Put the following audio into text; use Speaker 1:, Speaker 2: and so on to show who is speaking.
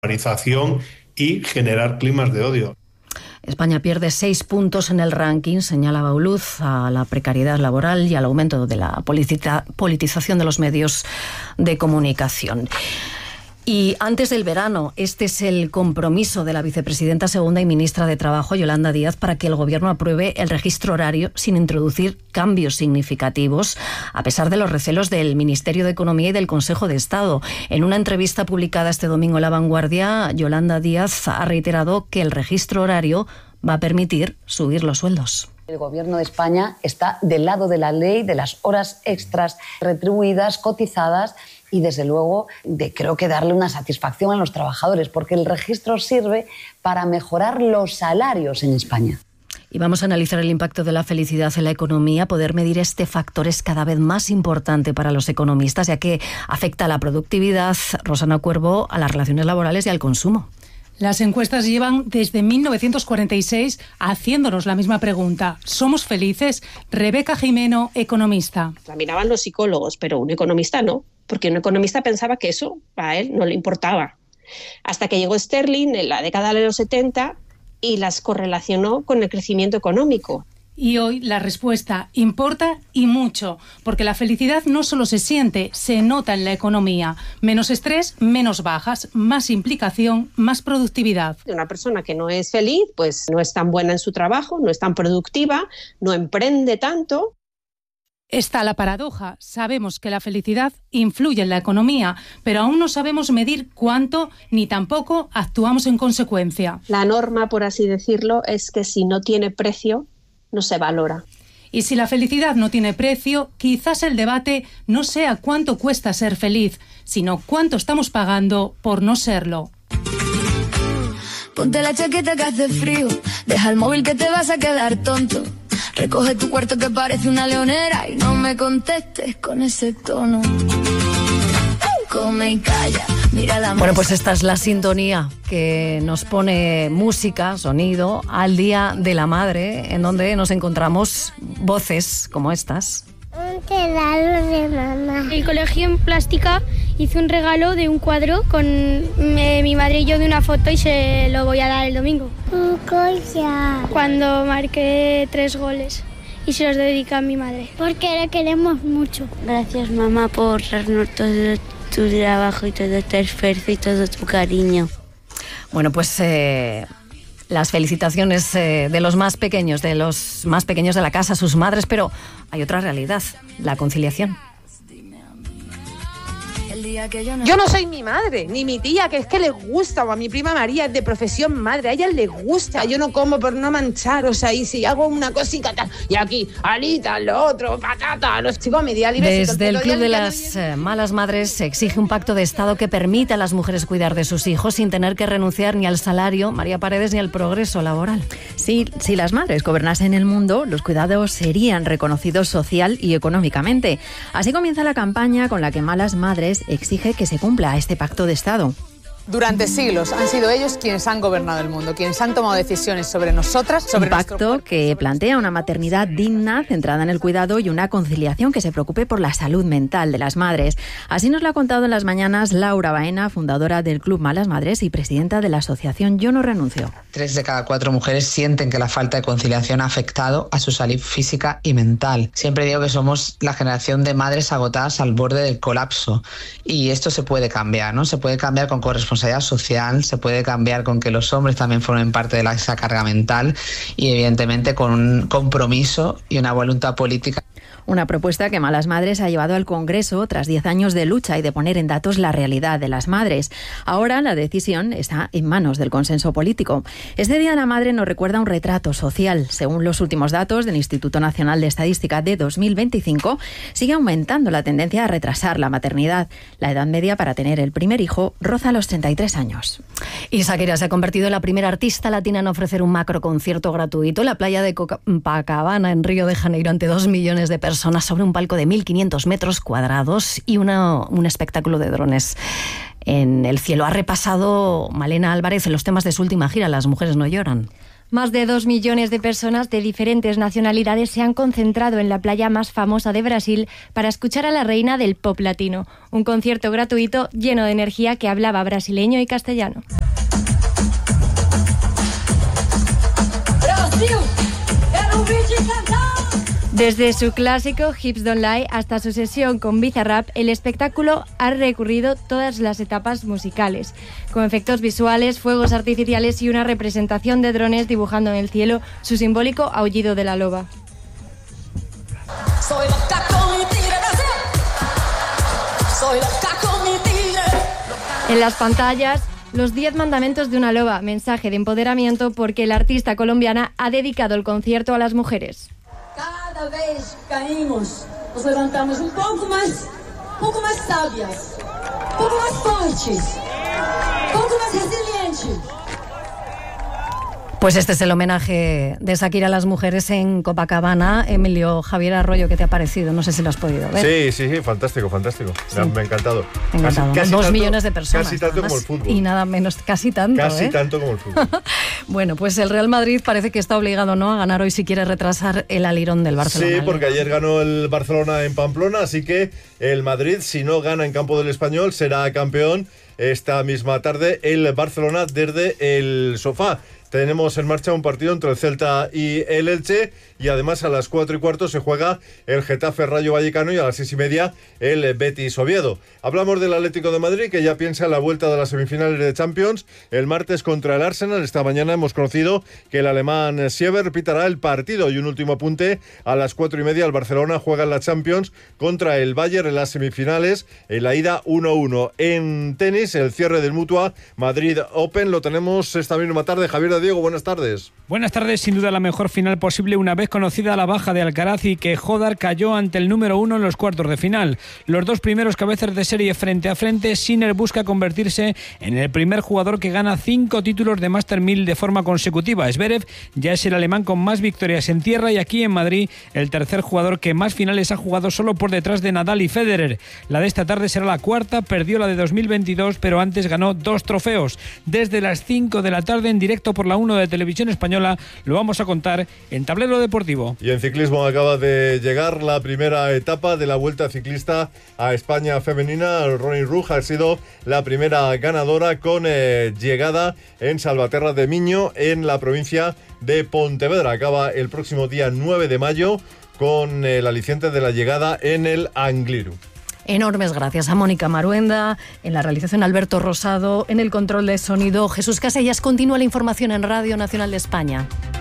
Speaker 1: polarización y generar climas de odio.
Speaker 2: España pierde 6 puntos en el ranking, señala Bauluz, a la precariedad laboral y al aumento de la politización de los medios de comunicación. Y antes del verano, este es el compromiso de la vicepresidenta segunda y ministra de Trabajo, Yolanda Díaz, para que el Gobierno apruebe el registro horario sin introducir cambios significativos, a pesar de los recelos del Ministerio de Economía y del Consejo de Estado. En una entrevista publicada este domingo en La Vanguardia, Yolanda Díaz ha reiterado que el registro horario va a permitir subir los sueldos.
Speaker 3: El Gobierno de España está del lado de la ley, de las horas extras retribuidas, cotizadas, y desde luego creo que darle una satisfacción a los trabajadores, porque el registro sirve para mejorar los salarios en España.
Speaker 2: Y vamos a analizar el impacto de la felicidad en la economía. Poder medir este factor es cada vez más importante para los economistas, ya que afecta a la productividad, Rosana Cuervo, a las relaciones laborales y al consumo.
Speaker 4: Las encuestas llevan desde 1946 haciéndonos la misma pregunta. ¿Somos felices? Rebeca Jimeno, economista.
Speaker 5: La miraban los psicólogos, pero un economista no, porque un economista pensaba que eso a él no le importaba. Hasta que llegó Sterling en la década de los 70 y las correlacionó con el crecimiento económico.
Speaker 4: Y hoy la respuesta importa y mucho, porque la felicidad no solo se siente, se nota en la economía. Menos estrés, menos bajas, más implicación, más productividad.
Speaker 5: Una persona que no es feliz, pues no es tan buena en su trabajo, no es tan productiva, no emprende tanto.
Speaker 4: Está la paradoja. Sabemos que la felicidad influye en la economía, pero aún no sabemos medir cuánto ni tampoco actuamos en consecuencia.
Speaker 5: La norma, por así decirlo, es que si no tiene precio, no se valora.
Speaker 4: Y si la felicidad no tiene precio, quizás el debate no sea cuánto cuesta ser feliz, sino cuánto estamos pagando por no serlo.
Speaker 6: Ponte la chaqueta que hace frío, deja el móvil que te vas a quedar tonto. Recoge tu cuarto que parece una leonera y no me contestes con ese tono. Come y calla, mira la mesa.
Speaker 2: Bueno, pues esta es la sintonía que nos pone música, sonido, al Día de la Madre, en donde nos encontramos voces como estas.
Speaker 7: Un regalo de mamá. El colegio en plástica hizo un regalo de un cuadro con mi madre y yo de una foto y se lo voy a dar el domingo. Un collar. Cuando marqué 3 goles y se los dedica a mi madre. Porque la queremos mucho.
Speaker 8: Gracias, mamá, por darnos todo tu trabajo y todo tu esfuerzo y todo tu cariño.
Speaker 2: Bueno, pues las felicitaciones de los más pequeños de la casa, sus madres, pero hay otra realidad, la conciliación.
Speaker 9: Yo no soy mi madre, ni mi tía, que es que le gusta, o a mi prima María es de profesión madre, a ella le gusta, yo no como por no manchar, o sea, y si hago una cosita tal, y aquí, alitas, lo otro, patata, los chicos, mi día libre.
Speaker 2: Desde el Club de las Malas Madres se exige un pacto de Estado que permita a las mujeres cuidar de sus hijos sin tener que renunciar ni al salario, María Paredes, ni al progreso laboral.
Speaker 10: Sí, si las madres gobernasen el mundo, los cuidados serían reconocidos social y económicamente. Así comienza la campaña con la que Malas Madres exige que se cumpla este pacto de Estado.
Speaker 11: Durante siglos han sido ellos quienes han gobernado el mundo, quienes han tomado decisiones sobre nosotras, sobre
Speaker 10: un pacto que plantea una maternidad digna, centrada en el cuidado y una conciliación que se preocupe por la salud mental de las madres. Así nos lo ha contado en las mañanas Laura Baena, fundadora del Club Malas Madres y presidenta de la asociación Yo No Renuncio.
Speaker 12: 3 de cada 4 mujeres sienten que la falta de conciliación ha afectado a su salud física y mental. Siempre digo que somos la generación de madres agotadas al borde del colapso y esto se puede cambiar, ¿no? Se puede cambiar con corresponsabilidad social, se puede cambiar con que los hombres también formen parte de esa carga mental y evidentemente con un compromiso y una voluntad política.
Speaker 10: Una propuesta que Malas Madres ha llevado al Congreso tras 10 años de lucha y de poner en datos la realidad de las madres. Ahora la decisión está en manos del consenso político. Este Día de la Madre nos recuerda un retrato social. Según los últimos datos del Instituto Nacional de Estadística de 2025, sigue aumentando la tendencia a retrasar la maternidad. La edad media para tener el primer hijo roza los 33 años.
Speaker 2: Y Shakira se ha convertido en la primera artista latina en ofrecer un macroconcierto gratuito en la playa de Copacabana, en Río de Janeiro, ante 2 millones de personas sobre un palco de 1.500 metros cuadrados y un espectáculo de drones en el cielo. Ha repasado Malena Álvarez en los temas de su última gira, Las mujeres no lloran.
Speaker 13: Más de 2 millones de personas de diferentes nacionalidades se han concentrado en la playa más famosa de Brasil para escuchar a la reina del pop latino. Un concierto gratuito lleno de energía que hablaba brasileño y castellano. Brasil, desde su clásico Hips Don't Lie hasta su sesión con Bizarrap, el espectáculo ha recorrido todas las etapas musicales, con efectos visuales, fuegos artificiales y una representación de drones dibujando en el cielo su simbólico aullido de la loba. Soy loca con mi tigre, Brasil. Soy loca con mi tigre. En las pantallas, los 10 mandamientos de una loba, mensaje de empoderamiento porque la artista colombiana ha dedicado el concierto a las mujeres.
Speaker 14: Cada vez caímos, nos levantamos un poco más sabias, un poco más fuertes, un poco más resilientes.
Speaker 2: Pues este es el homenaje de Shakira a las mujeres en Copacabana. Emilio, Javier Arroyo, ¿qué te ha parecido? No sé si lo has podido ver. Sí,
Speaker 15: fantástico.
Speaker 2: Sí.
Speaker 15: Me ha encantado.
Speaker 2: Casi 2 millones de personas.
Speaker 15: Casi tanto como el fútbol.
Speaker 2: Y nada menos, casi tanto.
Speaker 15: Casi tanto como el fútbol.
Speaker 2: Bueno, pues el Real Madrid parece que está obligado a ganar hoy si quiere retrasar el alirón del Barcelona.
Speaker 15: Sí, porque ayer ganó el Barcelona en Pamplona, así que el Madrid, si no gana en campo del Español, será campeón esta misma tarde el Barcelona desde el sofá. Tenemos en marcha un partido entre el Celta y el Elche y además a las 4:15 se juega el Getafe Rayo Vallecano y a las 6:30 el Betis Oviedo. Hablamos del Atlético de Madrid que ya piensa en la vuelta de las semifinales de Champions el martes contra el Arsenal. Esta mañana hemos conocido que el alemán Siever pitará el partido y un último apunte a las 4:30 el Barcelona juega en la Champions contra el Bayern en las semifinales en la ida 1-1. En tenis el cierre del Mutua Madrid Open lo tenemos esta misma tarde. Javier Diego, buenas tardes.
Speaker 16: Buenas tardes, sin duda la mejor final posible una vez conocida la baja de Alcaraz y que Jodar cayó ante el número 1 en los cuartos de final. Los dos primeros cabezas de serie frente a frente, Sinner busca convertirse en el primer jugador que gana 5 títulos de Master 1000 de forma consecutiva. Zverev ya es el alemán con más victorias en tierra y aquí en Madrid el tercer jugador que más finales ha jugado solo por detrás de Nadal y Federer. La de esta tarde será la cuarta, perdió la de 2022 pero antes ganó 2 trofeos. Desde las 5 de la tarde en directo por la 1 de Televisión Española lo vamos a contar en Tablero Deportivo.
Speaker 15: Y en ciclismo acaba de llegar la primera etapa de la Vuelta Ciclista a España femenina. Ronnie Ruj ha sido la primera ganadora con llegada en Salvaterra de Miño en la provincia de Pontevedra. Acaba el próximo día 9 de mayo con el aliciente de la llegada en el Angliru.
Speaker 2: Enormes gracias a Mónica Maruenda, en la realización Alberto Rosado, en el control de sonido Jesús Casellas. Continúa la información en Radio Nacional de España.